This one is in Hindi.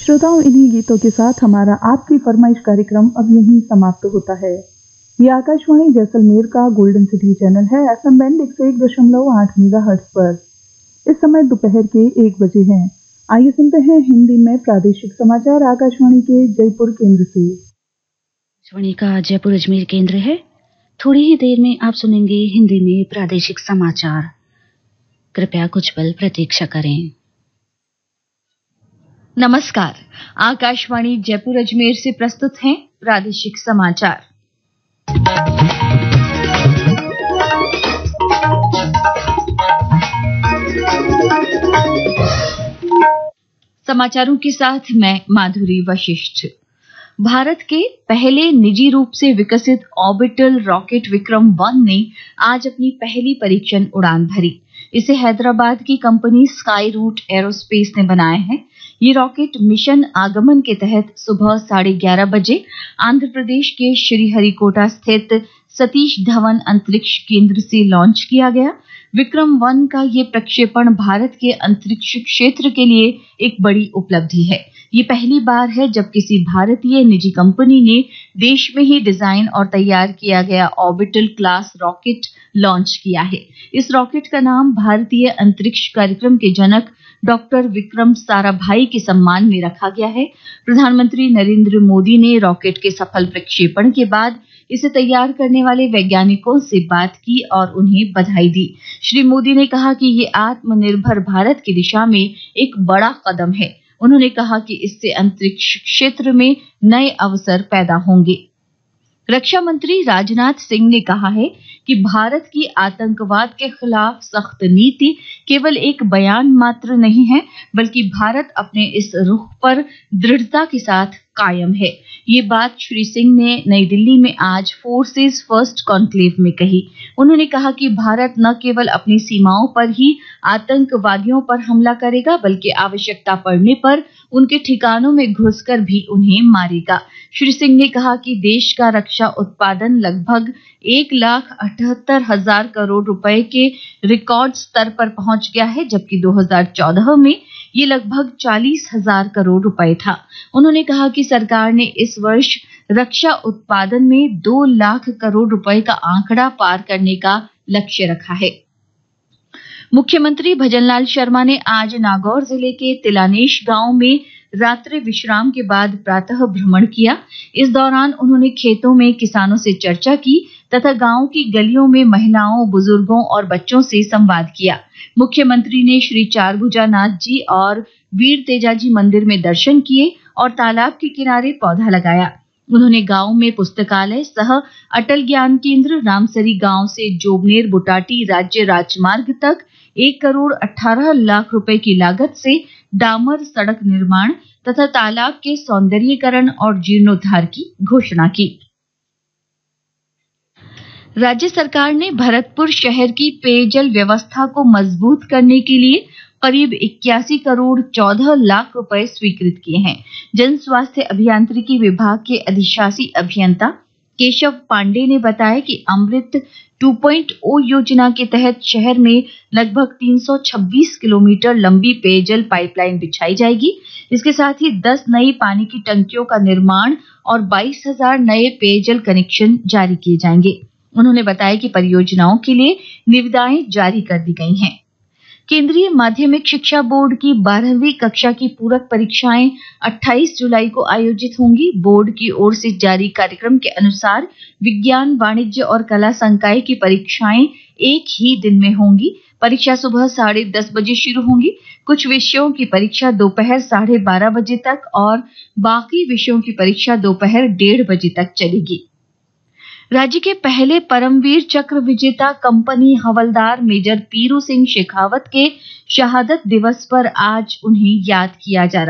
श्रोताओं, इन्हीं गीतों के साथ हमारा आपकी फरमाइश कार्यक्रम अब यहीं समाप्त होता है। ये आकाशवाणी जैसलमेर का गोल्डन सिटी चैनल है, FM बैंड 101.8 मेगाहर्ट्ज पर। इस समय दोपहर के 1 बजे हैं। आइए सुनते हैं हिंदी में प्रादेशिक समाचार आकाशवाणी के जयपुर केंद्र से। आकाशवाणी का जयपुर अजमेर केंद्र है। थोड़ी ही देर में आप सुनेंगे हिंदी में प्रादेशिक समाचार। कृपया कुछ पल प्रतीक्षा करें। नमस्कार, आकाशवाणी जयपुर अजमेर से प्रस्तुत हैं प्रादेशिक समाचार। समाचारों के साथ मैं माधुरी वशिष्ठ। भारत के पहले निजी रूप से विकसित ऑर्बिटल रॉकेट विक्रम 1 ने आज अपनी पहली परीक्षण उड़ान भरी। इसे हैदराबाद की कंपनी स्काई रूट एरोस्पेस ने बनाया है। ये रॉकेट मिशन आगमन के तहत सुबह 11:30 बजे आंध्र प्रदेश के श्रीहरिकोटा स्थित सतीश धवन अंतरिक्ष केंद्र से लॉन्च किया गया। विक्रम 1 का ये प्रक्षेपण भारत के अंतरिक्ष क्षेत्र के लिए एक बड़ी उपलब्धि है। ये पहली बार है जब किसी भारतीय निजी कंपनी ने देश में ही डिजाइन और तैयार किया गया ऑर्बिटल क्लास रॉकेट लॉन्च किया है। इस रॉकेट का नाम भारतीय अंतरिक्ष कार्यक्रम के जनक डॉक्टर विक्रम साराभाई के सम्मान में रखा गया है। प्रधानमंत्री नरेंद्र मोदी ने रॉकेट के सफल प्रक्षेपण के बाद इसे तैयार करने वाले वैज्ञानिकों से बात की और उन्हें बधाई दी। श्री मोदी ने कहा कि ये आत्मनिर्भर भारत की दिशा में एक बड़ा कदम है। उन्होंने कहा कि इससे अंतरिक्ष क्षेत्र में नए अवसर पैदा होंगे। रक्षा मंत्री राजनाथ सिंह ने कहा है कि भारत की आतंकवाद के खिलाफ सख्त नीति केवल एक बयान मात्र नहीं है, बल्कि भारत अपने इस रुख पर दृढ़ता के साथ कायम है। ये बात श्री सिंह ने नई दिल्ली में आज फोर्सेस फर्स्ट कॉन्क्लेव में कही। उन्होंने कहा कि भारत न केवल अपनी सीमाओं पर ही आतंकवादियों पर हमला करेगा, बल्कि आवश्यकता पड़ने पर उनके ठिकानों में घुसकर भी उन्हें मारेगा। श्री सिंह ने कहा कि देश का रक्षा उत्पादन लगभग 1,78,000 करोड़ रुपए के रिकॉर्ड स्तर पर पहुंच गया है, जबकि 2014 में ये लगभग 40,000 करोड़ रुपए था। उन्होंने कहा कि सरकार ने इस वर्ष रक्षा उत्पादन में 2 लाख करोड़ रुपए का आंकड़ा पार करने का लक्ष्य रखा है। मुख्यमंत्री भजनलाल शर्मा ने आज नागौर जिले के तिलानेश गांव में रात्रि विश्राम के बाद प्रातः भ्रमण किया। इस दौरान उन्होंने खेतों में किसानों से चर्चा की तथा गांव की गलियों में महिलाओं, बुजुर्गों और बच्चों से संवाद किया। मुख्यमंत्री ने श्री चारभुजानाथ जी और वीर तेजाजी मंदिर में दर्शन किए और तालाब के किनारे पौधा लगाया। उन्होंने गांव में पुस्तकालय सह अटल ज्ञान केंद्र, रामसरी गांव से जोबनेर बुटाटी राज्य राजमार्ग तक 1,18,00,000 रुपए की लागत से डामर सड़क निर्माण तथा तालाब के सौंदर्यीकरण और जीर्णोद्धार की घोषणा की। राज्य सरकार ने भरतपुर शहर की पेयजल व्यवस्था को मजबूत करने के लिए करीब 81 करोड़ 14 लाख रुपए स्वीकृत किए हैं। जन स्वास्थ्य अभियांत्रिकी विभाग के अधिशासी अभियंता केशव पांडे ने बताया कि अमृत 2.0 योजना के तहत शहर में लगभग 326 किलोमीटर लंबी पेयजल पाइपलाइन बिछाई जाएगी। इसके साथ ही 10 नई पानी की टंकियों का निर्माण और 22,000 नए पेयजल कनेक्शन जारी किए जाएंगे। उन्होंने बताया कि परियोजनाओं के लिए निविदाएं जारी कर दी गई हैं। केंद्रीय माध्यमिक शिक्षा बोर्ड की 12वीं कक्षा की पूरक परीक्षाएं 28 जुलाई को आयोजित होंगी। बोर्ड की ओर से जारी कार्यक्रम के अनुसार विज्ञान, वाणिज्य और कला संकाय की परीक्षाएं एक ही दिन में होंगी। परीक्षा सुबह 10:30 बजे शुरू होंगी। कुछ विषयों की परीक्षा दोपहर 12:30 बजे तक और बाकी विषयों की परीक्षा दोपहर 1:30 बजे तक चलेगी। राज्य के पहले परमवीर चक्र विजेता कंपनी हवलदार मेजर पीरू सिंह शेखावत के शहादत दिवस पर आज उन्हें याद किया जा रहा है।